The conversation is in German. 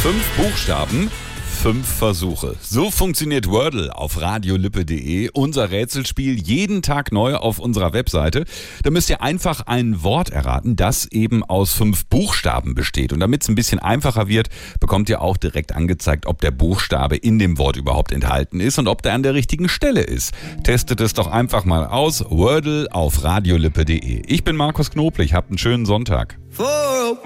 5 Buchstaben, 5 Versuche. So funktioniert Wordle auf radiolippe.de. Unser Rätselspiel jeden Tag neu auf unserer Webseite. Da müsst ihr einfach ein Wort erraten, das eben aus 5 Buchstaben besteht. Und damit es ein bisschen einfacher wird, bekommt ihr auch direkt angezeigt, ob der Buchstabe in dem Wort überhaupt enthalten ist und ob der an der richtigen Stelle ist. Testet es doch einfach mal aus. Wordle auf radiolippe.de. Ich bin Markus Knoblich. Habt einen schönen Sonntag.